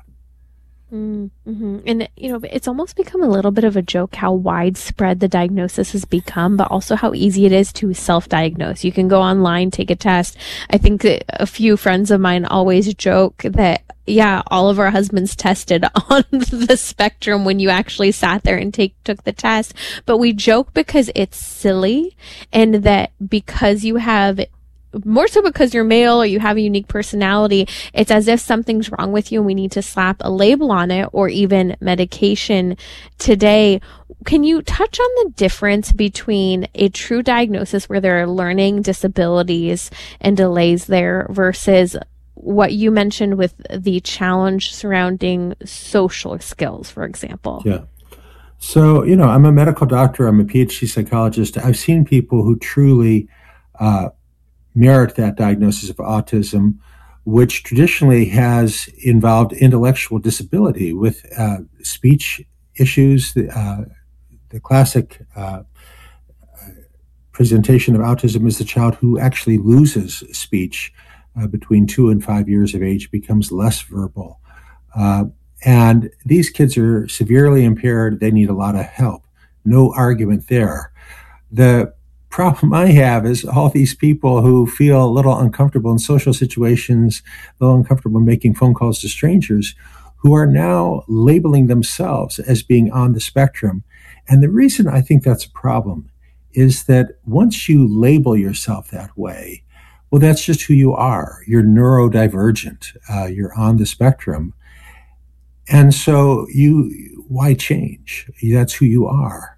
Mm-hmm. And, you know, it's almost become a little bit of a joke how widespread the diagnosis has become, but also how easy it is to self-diagnose. You can go online, take a test. I think a few friends of mine always joke that, yeah, all of our husbands tested on the spectrum when you actually sat there and take took the test. But we joke because it's silly, and that because you have more so because you're male or you have a unique personality, it's as if something's wrong with you and we need to slap a label on it, or even medication today. Can you touch on the difference between a true diagnosis where there are learning disabilities and delays there versus what you mentioned with the challenge surrounding social skills, for example? Yeah. So, you know, I'm a medical doctor. I'm a PhD psychologist. I've seen people who truly uh, merit that diagnosis of autism, which traditionally has involved intellectual disability with uh, speech issues. The, uh, the classic uh, presentation of autism is the child who actually loses speech uh, between two and five years of age, becomes less verbal. Uh, and these kids are severely impaired. They need a lot of help. No argument there. The problem I have is all these people who feel a little uncomfortable in social situations, a little uncomfortable making phone calls to strangers, who are now labeling themselves as being on the spectrum. And the reason I think that's a problem is that once you label yourself that way, well, that's just who you are. You're neurodivergent. Uh, you're on the spectrum. And so you, why change? That's who you are.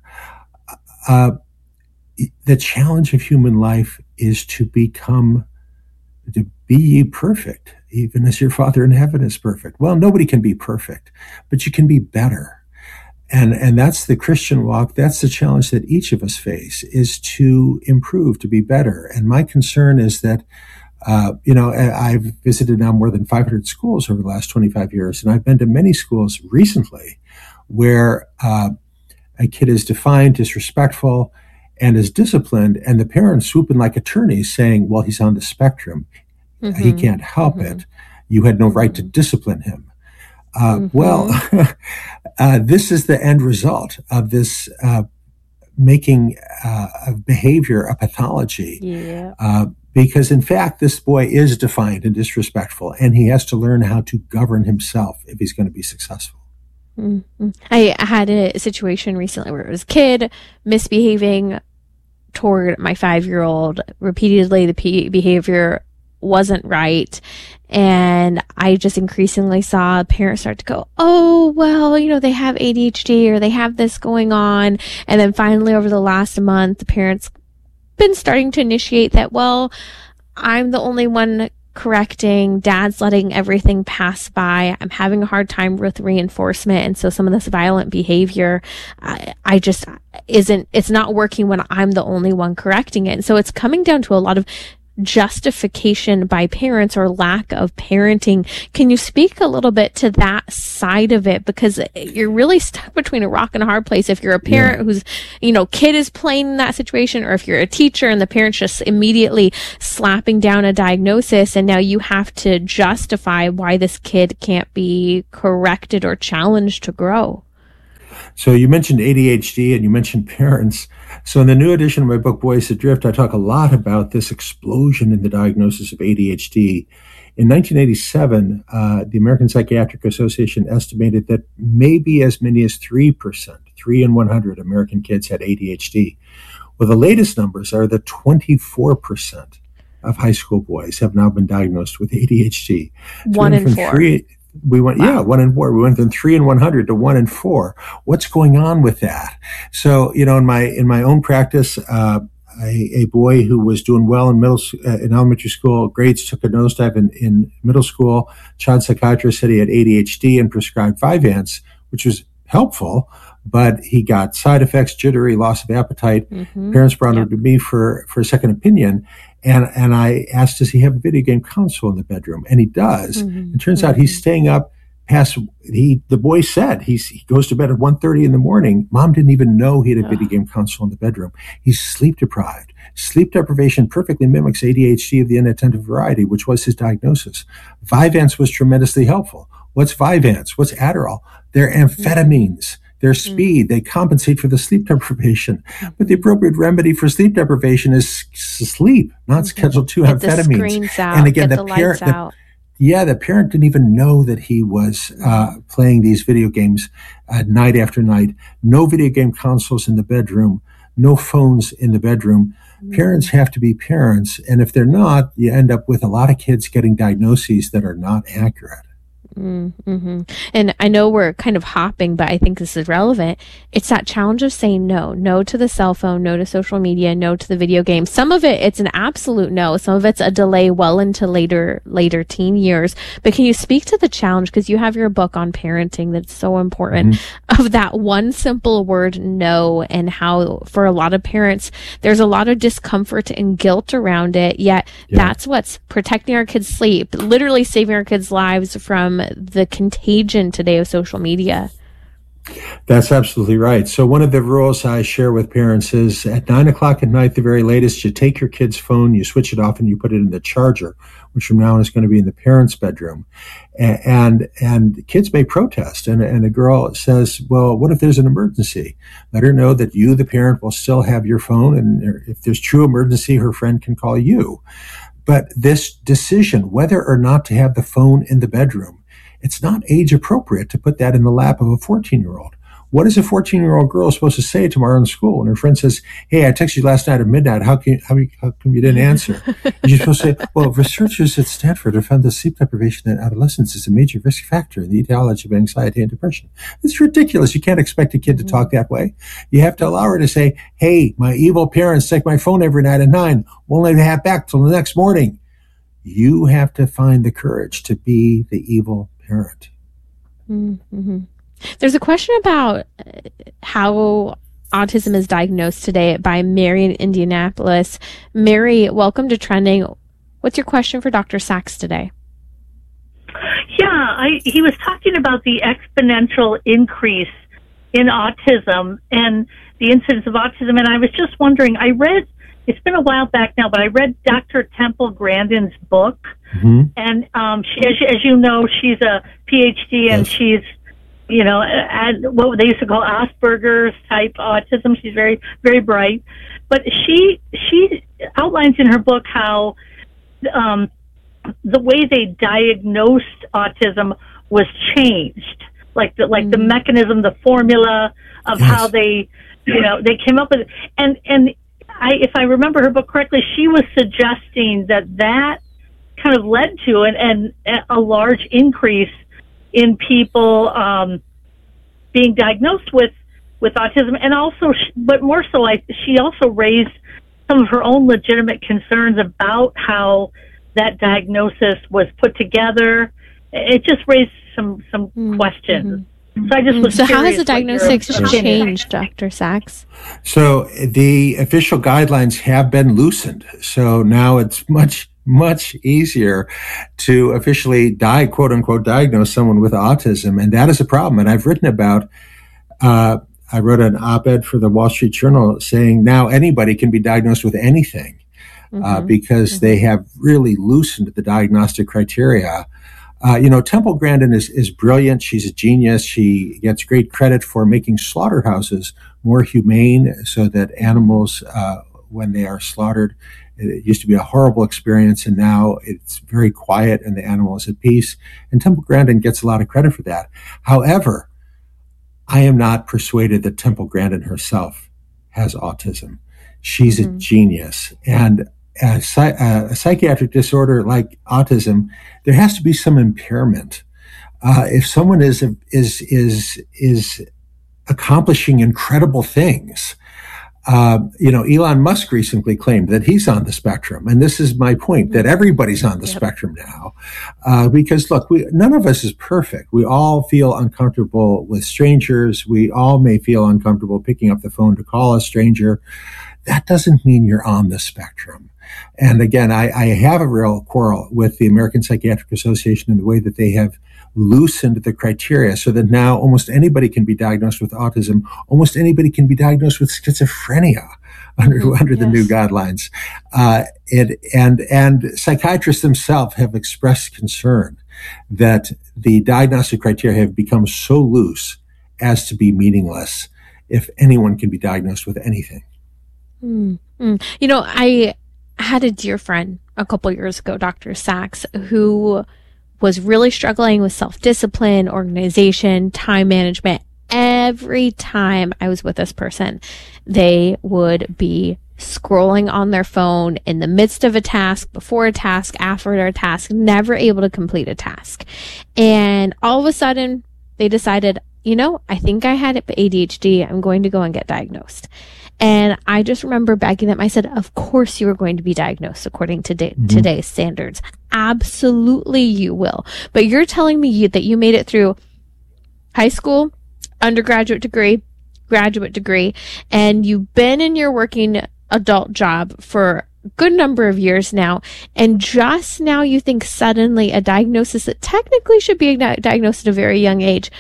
Uh, The challenge of human life is to become, to be ye perfect, even as your Father in heaven is perfect. Well, nobody can be perfect, but you can be better. And, and that's the Christian walk. That's the challenge that each of us face, is to improve, to be better. And my concern is that, uh, you know, I've visited now more than five hundred schools over the last twenty-five years, and I've been to many schools recently where uh, a kid is defined, disrespectful, and is disciplined, and the parents swoop in like attorneys saying, well, he's on the spectrum. Mm-hmm. He can't help mm-hmm. it. You had no right to discipline him. Uh, mm-hmm. Well, uh, this is the end result of this uh, making uh, of behavior a pathology. Yeah. Uh, because, in fact, this boy is defined and disrespectful, and he has to learn how to govern himself if he's going to be successful. Mm-hmm. I had a situation recently where it was a kid misbehaving toward my five-year-old repeatedly. The p- behavior wasn't right, and I just increasingly saw parents start to go, oh, well, you know, they have A D H D or they have this going on. And then finally, over the last month, the parents been starting to initiate that, well, I'm the only one correcting, dad's letting everything pass by, I'm having a hard time with reinforcement, and so some of this violent behavior I, I just isn't it's not working when I'm the only one correcting it. And so it's coming down to a lot of justification by parents or lack of parenting. Can you speak a little bit to that side of it? Because you're really stuck between a rock and a hard place if you're a parent yeah. who's, you know, kid is playing in that situation, or if you're a teacher and the parent's just immediately slapping down a diagnosis, and now you have to justify why this kid can't be corrected or challenged to grow. So you mentioned A D H D and you mentioned parents. So in the new edition of my book, Voice Adrift, I talk a lot about this explosion in the diagnosis of A D H D. In nineteen eighty-seven, uh, the American Psychiatric Association estimated that maybe as many as three percent, three in one hundred American kids had A D H D. Well, the latest numbers are that twenty-four percent of high school boys have now been diagnosed with A D H D. One in four. Three, We went, wow. yeah, one in four. We went from three in one hundred to one in four. What's going on with that? So, you know, in my in my own practice, uh, a, a boy who was doing well in middle uh, in elementary school, grades took a nosedive in, in middle school. Child psychiatrist said he had A D H D and prescribed Vyvanse, which was helpful, but he got side effects, jittery, loss of appetite. Mm-hmm. Parents brought yep. him to me for for a second opinion. And and I asked, does he have a video game console in the bedroom? And he does. Mm-hmm. It turns mm-hmm. out he's staying up past, he, the boy said he's, he goes to bed at one thirty in the morning. Mom didn't even know he had a video game console in the bedroom. He's sleep deprived. Sleep deprivation perfectly mimics A D H D of the inattentive variety, which was his diagnosis. Vyvanse was tremendously helpful. What's Vyvanse? What's Adderall? They're amphetamines. Their speed, they compensate for the sleep deprivation. But the appropriate remedy for sleep deprivation is sleep, not Schedule two get amphetamines. The screens out, and again, get the, the parent, lights out. The, yeah, the parent didn't even know that he was uh, playing these video games uh, night after night. No video game consoles in the bedroom, no phones in the bedroom. Mm-hmm. Parents have to be parents, and if they're not, you end up with a lot of kids getting diagnoses that are not accurate. Mm-hmm. And I know we're kind of hopping, but I think this is relevant. It's that challenge of saying no, no to the cell phone, no to social media, no to the video game. Some of it, it's an absolute no. Some of it's a delay well into later, later teen years. But can you speak to the challenge? Because you have your book on parenting that's so important, mm-hmm. of that one simple word, no, and how for a lot of parents, there's a lot of discomfort and guilt around it. Yet yeah. that's what's protecting our kids' sleep, literally saving our kids' lives from the contagion today of social media. That's absolutely right. So one of the rules I share with parents is at nine o'clock at night, the very latest, you take your kid's phone, you switch it off, and you put it in the charger, which from now on is going to be in the parent's bedroom. And and, and kids may protest. And, and a girl says, well, what if there's an emergency? Let her know that you, the parent, will still have your phone. And if there's true emergency, her friend can call you. But this decision, whether or not to have the phone in the bedroom, it's not age appropriate to put that in the lap of a fourteen-year-old. What is a fourteen-year-old girl supposed to say tomorrow in school when her friend says, hey, I texted you last night at midnight. How can, how, how come you didn't answer? You're supposed to say, well, researchers at Stanford have found that sleep deprivation in adolescence is a major risk factor in the etiology of anxiety and depression. It's ridiculous. You can't expect a kid to talk that way. You have to allow her to say, hey, my evil parents take my phone every night at nine. Won't let me have it back till the next morning. You have to find the courage to be the evil parent. Mm-hmm. There's a question about how autism is diagnosed today by Mary in Indianapolis. Mary, welcome to Trending. What's your question for Doctor Sachs today? Yeah, I, he was talking about the exponential increase in autism and the incidence of autism, and I was just wondering, I read, it's been a while back now, but I read Doctor Temple Grandin's book, mm-hmm. and um, she, as, as you know, she's a P H D, and yes. she's, you know, at what they used to call Asperger's type autism. She's very, very bright, but she she outlines in her book how um, the way they diagnosed autism was changed, like the like mm-hmm. the mechanism, the formula of yes. how they, you know, they came up with it, and and. I, if I remember her book correctly, she was suggesting that that kind of led to an, an, a large increase in people um, being diagnosed with, with autism. And also, but more so, I, she also raised some of her own legitimate concerns about how that diagnosis was put together. It just raised some some mm-hmm. questions. So I just was so how has the diagnosis changed, Doctor Sachs? So the official guidelines have been loosened. So now it's much, much easier to officially die, quote unquote, diagnose someone with autism. And that is a problem. And I've written about, uh, I wrote an op-ed for the Wall Street Journal saying now anybody can be diagnosed with anything mm-hmm. uh, because mm-hmm. they have really loosened the diagnostic criteria. Uh, you know, Temple Grandin is, is brilliant. She's a genius. She gets great credit for making slaughterhouses more humane so that animals, uh, when they are slaughtered, it used to be a horrible experience, and now it's very quiet and the animal is at peace. And Temple Grandin gets a lot of credit for that. However, I am not persuaded that Temple Grandin herself has autism. She's mm-hmm. a genius. And A, a psychiatric disorder like autism, there has to be some impairment. Uh, if someone is is is is accomplishing incredible things, uh, you know, Elon Musk recently claimed that he's on the spectrum, and this is my point: that everybody's on the yep. spectrum now. Uh, because look, we none of us is perfect. We all feel uncomfortable with strangers. We all may feel uncomfortable picking up the phone to call a stranger. That doesn't mean you're on the spectrum. And again, I, I have a real quarrel with the American Psychiatric Association in the way that they have loosened the criteria so that now almost anybody can be diagnosed with autism. Almost anybody can be diagnosed with schizophrenia under, mm, under yes. the new guidelines. Uh, it, and, and psychiatrists themselves have expressed concern that the diagnostic criteria have become so loose as to be meaningless if anyone can be diagnosed with anything. Mm, mm. You know, I had a dear friend a couple years ago, Doctor Sachs, who was really struggling with self-discipline, organization, time management. Every time I was with this person, they would be scrolling on their phone in the midst of a task, before a task, after a task, never able to complete a task. And all of a sudden, they decided, you know, I think I had A D H D. I'm going to go and get diagnosed. And I just remember begging them. I said, of course you are going to be diagnosed according to da- mm-hmm. today's standards. Absolutely you will. But you're telling me you, that you made it through high school, undergraduate degree, graduate degree, and you've been in your working adult job for a good number of years now. And just now you think suddenly a diagnosis that technically should be di- diagnosed at a very young age,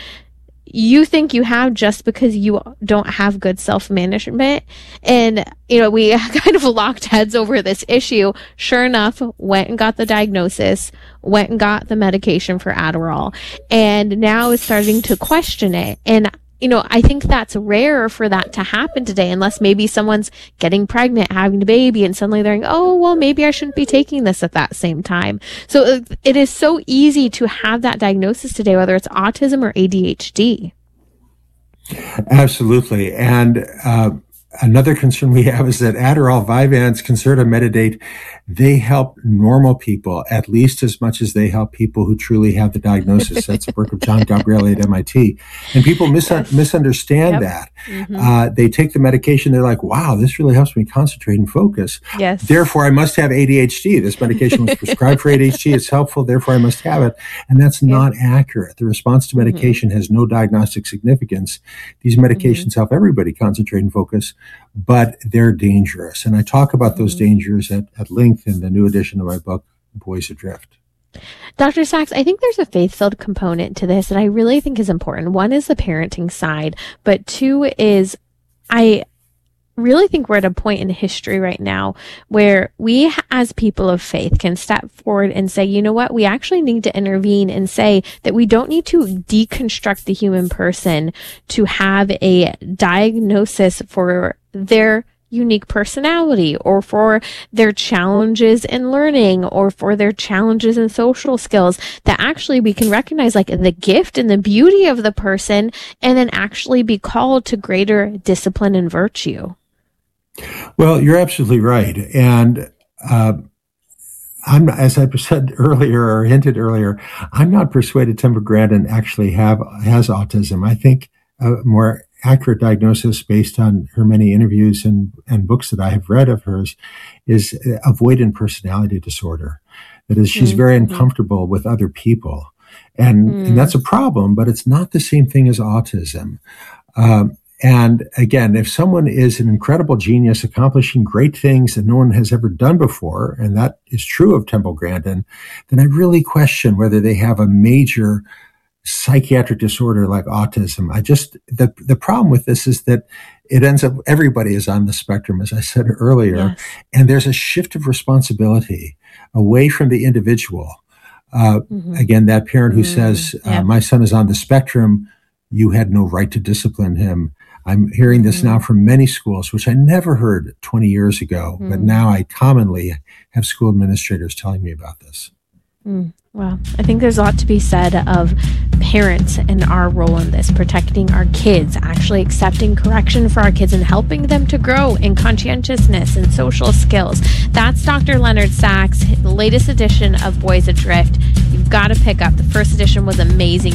you think you have just because you don't have good self-management. And, you know, we kind of locked heads over this issue. Sure enough, went and got the diagnosis, went and got the medication for Adderall, and now is starting to question it. And, you know, I think that's rare for that to happen today, unless maybe someone's getting pregnant, having a baby, and suddenly they're like, oh, well, maybe I shouldn't be taking this at that same time. So it is so easy to have that diagnosis today, whether it's autism or A D H D. Absolutely. And uh, another concern we have is that Adderall, Vyvanse, Concerta, Metadate, they help normal people at least as much as they help people who truly have the diagnosis. That's the work of John Gabriele at M I T. And people mis- yes. misunderstand yep. that. Mm-hmm. Uh, they take the medication. They're like, wow, this really helps me concentrate and focus. Yes. Therefore, I must have A D H D. This medication was prescribed for A D H D. It's helpful. Therefore, I must have it. And that's yep. not accurate. The response to medication mm-hmm. has no diagnostic significance. These medications mm-hmm. help everybody concentrate and focus, but they're dangerous. And I talk about those mm-hmm. dangers at, at length in the new edition of my book, Boys Adrift. Doctor Sachs, I think there's a faith-filled component to this that I really think is important. One is the parenting side, but two is I really think we're at a point in history right now where we as people of faith can step forward and say, you know what, we actually need to intervene and say that we don't need to deconstruct the human person to have a diagnosis for their unique personality or for their challenges in learning or for their challenges in social skills, that actually we can recognize like the gift and the beauty of the person and then actually be called to greater discipline and virtue. Well, you're absolutely right. And uh, I'm, as I said earlier or hinted earlier, I'm not persuaded Temple Grandin actually have has autism. I think a more accurate diagnosis based on her many interviews and, and books that I have read of hers is avoidant personality disorder. That is, she's Mm-hmm. very uncomfortable with other people. And, Mm. and that's a problem, but it's not the same thing as autism. Um, and again, if someone is an incredible genius accomplishing great things that no one has ever done before, and that is true of Temple Grandin, then I really question whether they have a major psychiatric disorder like autism. I just, the, the problem with this is that it ends up, everybody is on the spectrum, as I said earlier, Yes. and there's a shift of responsibility away from the individual. Uh, Mhm. Again, that parent who Mm, says, uh, yeah. my son is on the spectrum, you had no right to discipline him. I'm hearing this Mhm. now from many schools, which I never heard twenty years ago, but Mhm. now I commonly have school administrators telling me about this. Mm, well, I think there's a lot to be said of parents and our role in this, protecting our kids, actually accepting correction for our kids and helping them to grow in conscientiousness and social skills. That's Doctor Leonard Sachs, the latest edition of Boys Adrift. You've got to pick up. The first edition was amazing.